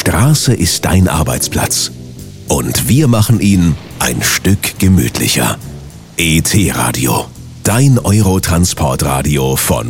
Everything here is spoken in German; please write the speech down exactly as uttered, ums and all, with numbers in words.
Straße ist dein Arbeitsplatz. Und wir machen ihn ein Stück gemütlicher. E T-Radio, dein Eurotransportradio von